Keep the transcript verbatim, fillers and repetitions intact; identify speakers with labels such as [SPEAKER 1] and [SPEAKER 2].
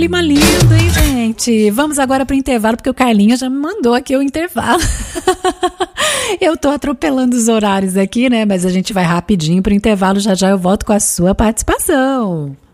[SPEAKER 1] Clima lindo, hein, gente? Vamos agora pro intervalo, porque o Carlinhos já me mandou aqui o intervalo. Eu tô atropelando os horários aqui, né? Mas a gente vai rapidinho pro intervalo, já já eu volto com a sua participação.